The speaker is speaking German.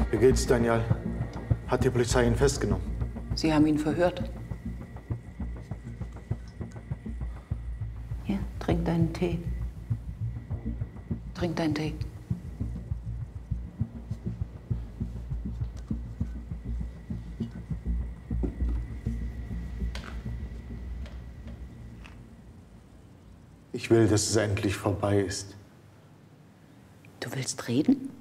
Wie geht's, Daniel? Hat die Polizei ihn festgenommen? Sie haben ihn verhört. Hier, trink deinen Tee. Trink deinen Tee. Ich will, dass es endlich vorbei ist. Du willst reden?